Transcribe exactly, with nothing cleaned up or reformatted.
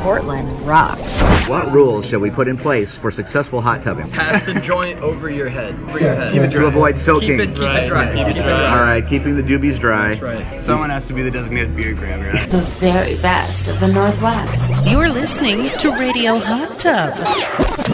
Portland rocks. What rules shall we put in place for successful hot tubbing? Pass the joint over your head. For your head. Keep it dry. To avoid soaking. Keep it, keep it dry. Keep it dry. All right, keeping the doobies dry. That's right. Someone has to be the designated beer grabber. The very best of the Northwest. You're listening to Radio Hot Tub.